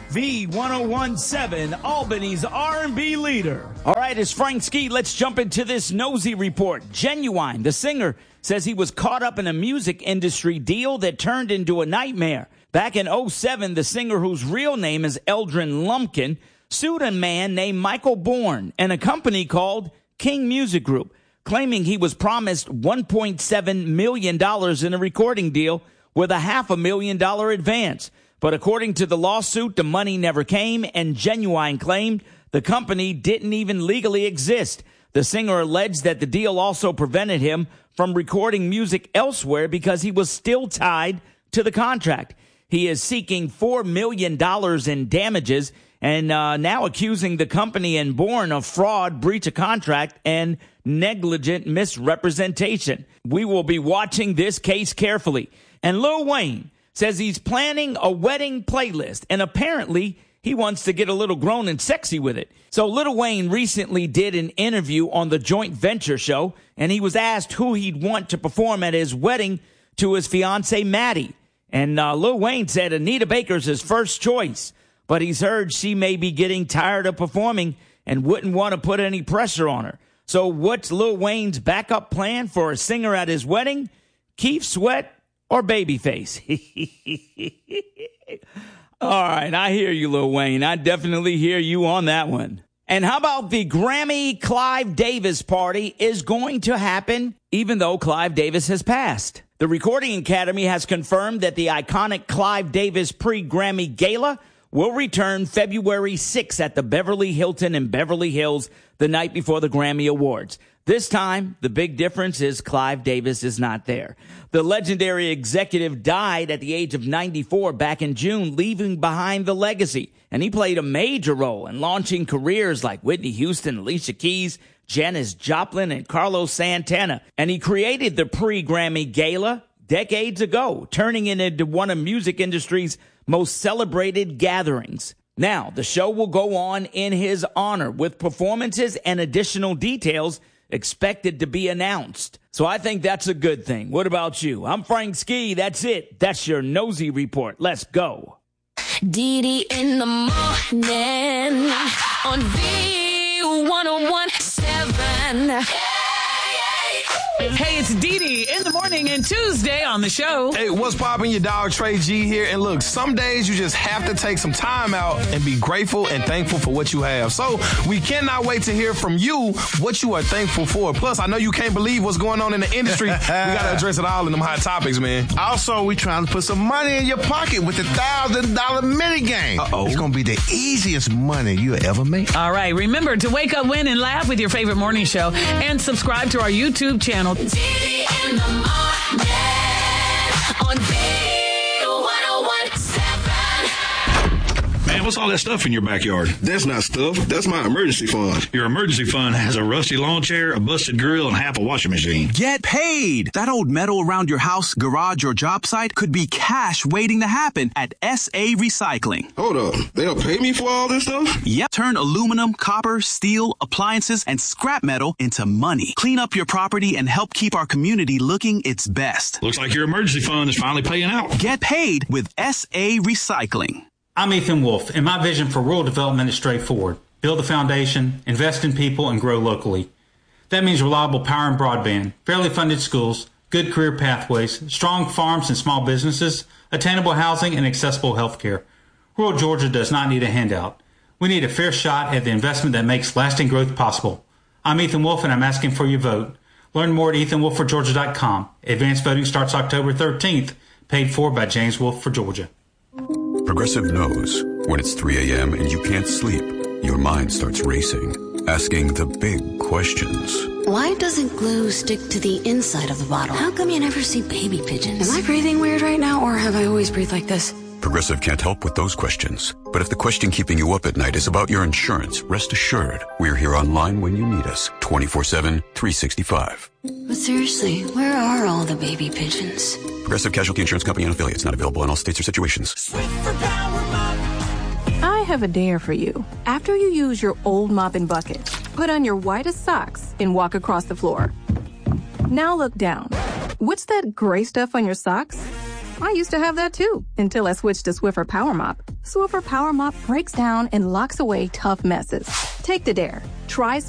The 101.7 Albany's R&B leader. All right, it's Frank Ski. Let's jump into this nosy report. Genuine, the singer, says he was caught up in a music industry deal that turned into a nightmare. Back in 2007, the singer, whose real name is Eldrin Lumpkin, sued a man named Michael Bourne and a company called King Music Group, claiming he was promised $1.7 million in a recording deal with a $500,000 advance. But according to the lawsuit, the money never came, and Genuine claimed the company didn't even legally exist. The singer alleged that the deal also prevented him from recording music elsewhere because he was still tied to the contract. He is seeking $4 million in damages and now accusing the company and Bourne of fraud, breach of contract, and negligent misrepresentation. We will be watching this case carefully. And Lil Wayne says he's planning a wedding playlist, and apparently he wants to get a little grown and sexy with it. So Lil Wayne recently did an interview on the Joint Venture show, and he was asked who he'd want to perform at his wedding to his fiancée, Maddie. And Lil Wayne said Anita Baker's his first choice, but he's heard she may be getting tired of performing and wouldn't want to put any pressure on her. So what's Lil Wayne's backup plan for a singer at his wedding? Keith Sweat or Babyface? All right, I hear you, Lil Wayne. I definitely hear you on that one. And how about the Grammy Clive Davis party is going to happen even though Clive Davis has passed? The Recording Academy has confirmed that the iconic Clive Davis pre-Grammy Gala will return February 6th at the Beverly Hilton in Beverly Hills the night before the Grammy Awards. This time, the big difference is Clive Davis is not there. The legendary executive died at the age of 94 back in June, leaving behind the legacy. And he played a major role in launching careers like Whitney Houston, Alicia Keys, Janis Joplin, and Carlos Santana. And he created the pre-Grammy Gala decades ago, turning it into one of music industry's most celebrated gatherings. Now, the show will go on in his honor with performances and additional details expected to be announced. So I think that's a good thing. What about you? I'm Frank Ski. That's it. That's your nosy report. Let's go. Dee in the morning on V1017. Hey, it's Dee Dee in the morning and Tuesday on the show. Hey, what's poppin'? Your dog Trey G here. And look, some days you just have to take some time out and be grateful and thankful for what you have. So we cannot wait to hear from you what you are thankful for. Plus, I know you can't believe what's going on in the industry. We got to address it all in them hot topics, man. Also, we trying to put some money in your pocket with the $1,000 mini game. Uh-oh. It's going to be the easiest money you ever make. All right, remember to wake up, win, and laugh with your favorite morning show and subscribe to our YouTube channel. Dee Dee in the morning on V1017. Man, what's all that stuff in your backyard? That's not stuff. That's my emergency fund. Your emergency fund has a rusty lawn chair, a busted grill, and half a washing machine. Get paid! That old metal around your house, garage, or job site could be cash waiting to happen at SA Recycling. Hold up. They'll pay me for all this stuff? Yep. Turn aluminum, copper, steel, appliances, and scrap metal into money. Clean up your property and help keep our community looking its best. Looks like your emergency fund is finally paying out. Get paid with SA Recycling. I'm Ethan Wolf, and my vision for rural development is straightforward. Build a foundation, invest in people, and grow locally. That means reliable power and broadband, fairly funded schools, good career pathways, strong farms and small businesses, attainable housing, and accessible health care. Rural Georgia does not need a handout. We need a fair shot at the investment that makes lasting growth possible. I'm Ethan Wolf, and I'm asking for your vote. Learn more at EthanWolfforGeorgia.com. Advanced voting starts October 13th, paid for by James Wolf for Georgia. Progressive knows when it's 3 a.m. and you can't sleep, your mind starts racing, asking the big questions. Why doesn't glue stick to the inside of the bottle? How come you never see baby pigeons? Am I breathing weird right now, or have I always breathed like this? Progressive can't help with those questions. But if the question keeping you up at night is about your insurance, rest assured, we're here online when you need us, 24/7, 365. But seriously, where are all the baby pigeons? Progressive Casualty Insurance Company and affiliates, not available in all states or situations. I have a dare for you. After you use your old mop and bucket, put on your whitest socks and walk across the floor. Now look down. What's that gray stuff on your socks? I used to have that too, until I switched to Swiffer Power Mop. Swiffer Power Mop breaks down and locks away tough messes. Take the dare. Try